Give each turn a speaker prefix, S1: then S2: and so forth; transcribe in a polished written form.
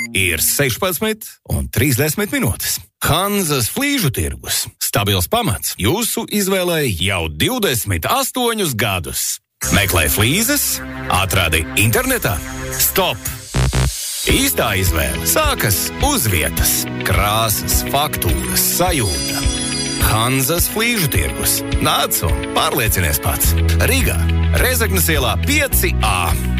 S1: ir 16 un 30 minūtes. Hanzas flīžu tirgus. Stabils pamats jūsu izvēlei jau 28 gadus. Meklē flīzes, atradi internetā. Stop! Īstā izvēle sākas uz vietas. Krāsas, faktūras, sajūta. Hanzas flīžu tirgus. Nāc un pārliecinies pats. Rīgā, Rezeknes ielā 5A.